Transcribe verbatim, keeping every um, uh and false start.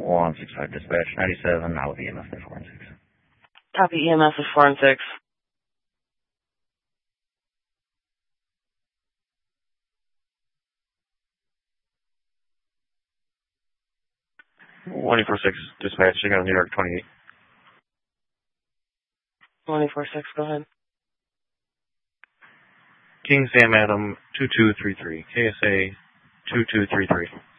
one six five dispatch, ninety-seven, now with E M S at four and six. Copy, E M S is four and six. one four six dispatch, I got New York twenty-eight. one four six, go ahead. King Sam Adam two two three three, K S A two two three three.